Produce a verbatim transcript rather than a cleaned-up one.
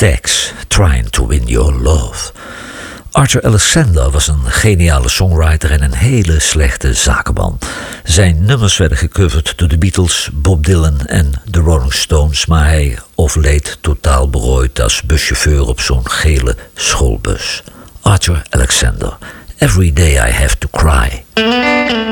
Stax, Trying to Win Your Love. Arthur Alexander was een geniale songwriter en een hele slechte zakenman. Zijn nummers werden gecoverd door de Beatles, Bob Dylan en de Rolling Stones, maar hij overleed totaal berooid als buschauffeur op zo'n gele schoolbus. Arthur Alexander, Every Day I Have to Cry.